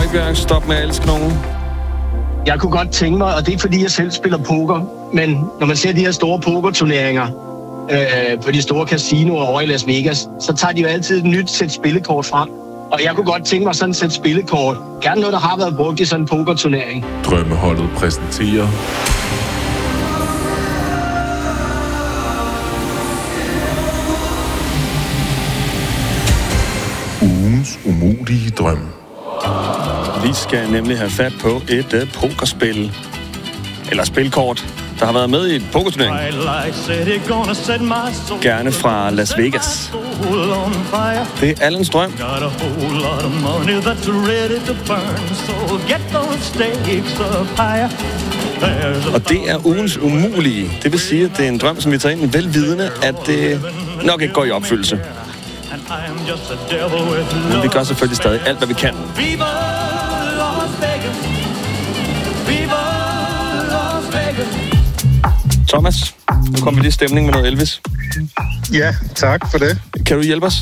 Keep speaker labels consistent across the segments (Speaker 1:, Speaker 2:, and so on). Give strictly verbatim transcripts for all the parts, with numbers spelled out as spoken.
Speaker 1: Højbjerg, stop med at elske nogen.
Speaker 2: Jeg kunne godt tænke mig, og det er fordi, jeg selv spiller poker, men når man ser de her store pokerturneringer øh, på de store casinoer over i Las Vegas, så tager de jo altid et nyt sæt spillekort frem. Og jeg kunne godt tænke mig sådan et sæt spillekort. Gerne noget, der har været brugt i sådan en pokerturnering.
Speaker 3: Drømmeholdet præsenterer... Ugens umulige drøm.
Speaker 1: Vi skal nemlig have fat på et uh, pokerspil. Eller spilkort, der har været med i et pokerturnering. Gerne fra Las Vegas. Det er Allens drøm. Og det er ugens umulige. Det vil sige, at det er en drøm, som vi tager ind velvidende, at det nok ikke går i opfyldelse. Men vi gør selvfølgelig stadig alt, hvad vi kan. Thomas, nu kommer vi lige i stemning med noget Elvis.
Speaker 4: Ja, tak for det.
Speaker 1: Kan du hjælpe os?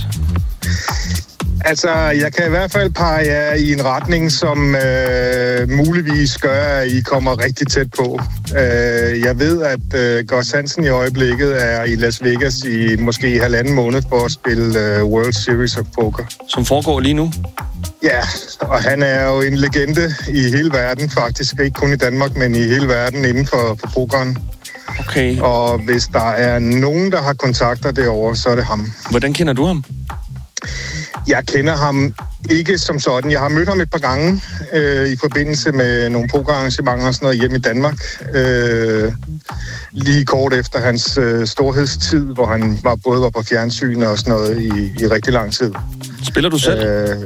Speaker 4: Altså, jeg kan i hvert fald pege jer i en retning, som øh, muligvis gør, at I kommer rigtig tæt på. Øh, jeg ved, at øh, Gus Hansen i øjeblikket er i Las Vegas i måske halvanden måned for at spille øh, World Series of Poker.
Speaker 1: Som foregår lige nu?
Speaker 4: Ja, og han er jo en legende i hele verden faktisk. Ikke kun i Danmark, men i hele verden inden for, for pokeren.
Speaker 1: Okay.
Speaker 4: Og hvis der er nogen, der har kontakter derovre, så er det ham.
Speaker 1: Hvordan kender du ham?
Speaker 4: Jeg kender ham ikke som sådan. Jeg har mødt ham et par gange øh, i forbindelse med nogle pokerarrangementer og sådan noget hjemme i Danmark. Øh, lige kort efter hans øh, storhedstid, hvor han var, både var på fjernsyn og sådan noget i, i rigtig lang tid.
Speaker 1: Spiller du selv?
Speaker 4: Øh,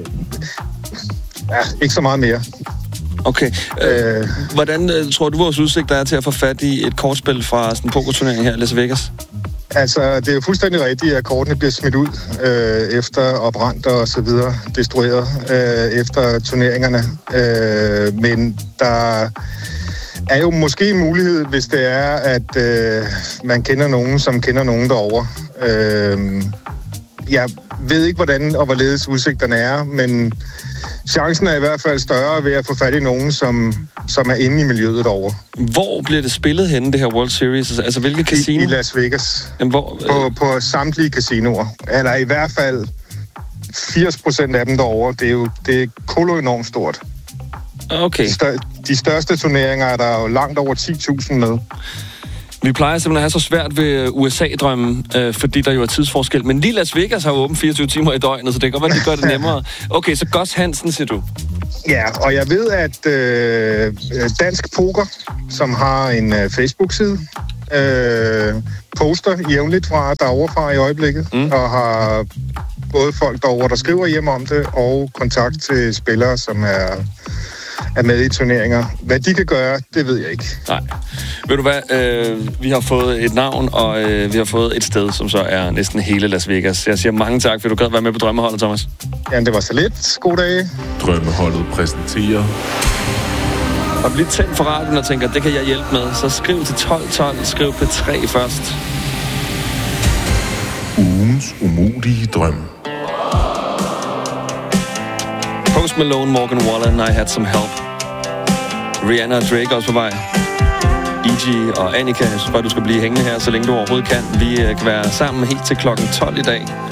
Speaker 4: ja, ikke så meget mere.
Speaker 1: Okay. Øh, Hvordan øh, tror du, vores udsigt er til at få fat i et kortspil fra sådan en pokerturnering her i Las Vegas?
Speaker 4: Altså, det er jo fuldstændig rigtigt, at kortene bliver smidt ud øh, efter og brændt og så videre, destrueret øh, efter turneringerne. Øh, men der er jo måske en mulighed, hvis det er, at øh, man kender nogen, som kender nogen derovre. Øh, jeg ved ikke, hvordan og hvorledes udsigterne er, men chancen er i hvert fald større ved at få fat i nogen, som, som er inde i miljøet derovre.
Speaker 1: Hvor bliver det spillet henne, det her World Series? Altså, hvilke casino?
Speaker 4: I, i Las Vegas.
Speaker 1: Jamen, hvor, øh...
Speaker 4: på, på samtlige casinoer. Eller i hvert fald firs procent af dem derovre. Det er jo det er kolo enormt stort.
Speaker 1: Okay.
Speaker 4: De, stør, de største turneringer er der jo langt over ti tusind med.
Speaker 1: Vi plejer simpelthen at have så svært ved U S A-drømmen, øh, fordi der jo er tidsforskel. Men lige Las Vegas har jo åbent fireogtyve timer i døgnet, så det kan godt være, at de gør det nemmere. Okay, så Gus Hansen, siger du?
Speaker 4: Ja, og jeg ved, at øh, Dansk Poker, som har en øh, Facebook-side, øh, poster jævnligt fra derovre fra i øjeblikket, mm. og har både folk derovre, der skriver hjem om det, og kontakt til spillere, som er... er med i turneringer. Hvad de kan gøre, det ved jeg ikke. Nej.
Speaker 1: Ved du hvad? Øh, vi har fået et navn, og øh, vi har fået et sted, som så er næsten hele Las Vegas. Jeg siger mange tak, fordi du gad være med på Drømmeholdet, Thomas.
Speaker 4: Ja, det var så lidt. God dag.
Speaker 3: Drømmeholdet præsenterer...
Speaker 1: Og bliv tændt for radioen og tænker, det kan jeg hjælpe med. Så skriv til tolv tolv. Skriv P tre først.
Speaker 3: Ugens umulige drøm.
Speaker 1: Post Malone, Morgan Wallen, I Had Some Help. Rihanna og Drake også på vej. E G og Annika, jeg synes bare, du skal blive hængende her, så længe du overhovedet kan. Vi kan være sammen helt til klokken tolv i dag.